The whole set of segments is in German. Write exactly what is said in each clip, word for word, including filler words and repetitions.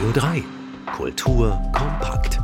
Radio drei. Kultur kompakt.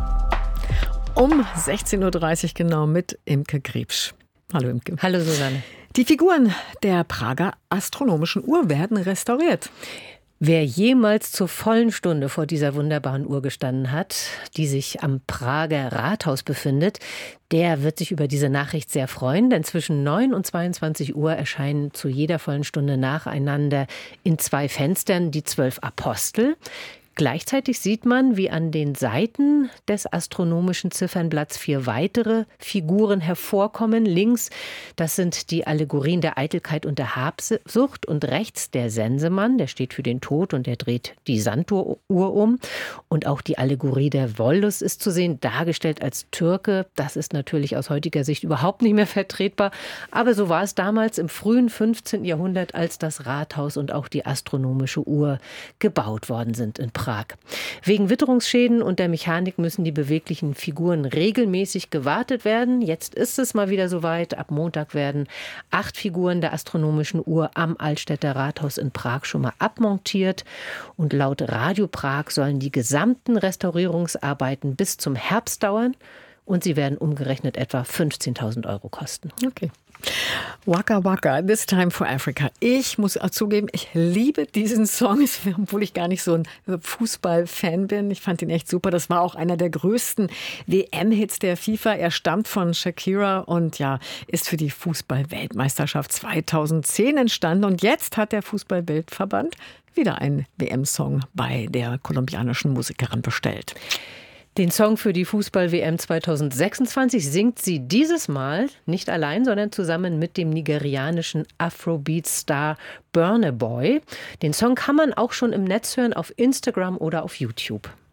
Um sechzehn Uhr dreißig genau mit Imke Griebsch. Hallo Imke. Hallo Susanne. Die Figuren der Prager astronomischen Uhr werden restauriert. Wer jemals zur vollen Stunde vor dieser wunderbaren Uhr gestanden hat, die sich am Prager Rathaus befindet, der wird sich über diese Nachricht sehr freuen, denn zwischen neun und zweiundzwanzig Uhr erscheinen zu jeder vollen Stunde nacheinander in zwei Fenstern die zwölf Apostel. Gleichzeitig sieht man, wie an den Seiten des astronomischen Ziffernblatts vier weitere Figuren hervorkommen. Links, das sind die Allegorien der Eitelkeit und der Habsucht. Und rechts der Sensemann, der steht für den Tod und der dreht die Sanduhr um. Und auch die Allegorie der Wollust ist zu sehen, dargestellt als Türke. Das ist natürlich aus heutiger Sicht überhaupt nicht mehr vertretbar. Aber so war es damals im frühen fünfzehnten Jahrhundert, als das Rathaus und auch die astronomische Uhr gebaut worden sind in Prag. Wegen Witterungsschäden und der Mechanik müssen die beweglichen Figuren regelmäßig gewartet werden. Jetzt ist es mal wieder soweit. Ab Montag werden acht Figuren der astronomischen Uhr am Altstädter Rathaus in Prag schon mal abmontiert. Und laut Radio Prag sollen die gesamten Restaurierungsarbeiten bis zum Herbst dauern. Und sie werden umgerechnet etwa fünfzehntausend Euro kosten. Okay. Waka Waka, This Time for Africa. Ich muss auch zugeben, ich liebe diesen Song, obwohl ich gar nicht so ein Fußballfan bin. Ich fand ihn echt super. Das war auch einer der größten W M-Hits der FIFA. Er stammt von Shakira und ja, ist für die Fußball-Weltmeisterschaft zweitausendzehn entstanden. Und jetzt hat der Fußball-Weltverband wieder einen W M-Song bei der kolumbianischen Musikerin bestellt. Den Song für die Fußball-W M zweitausendsechsundzwanzig singt sie dieses Mal nicht allein, sondern zusammen mit dem nigerianischen Afrobeat-Star Burna Boy. Den Song kann man auch schon im Netz hören, auf Instagram oder auf YouTube.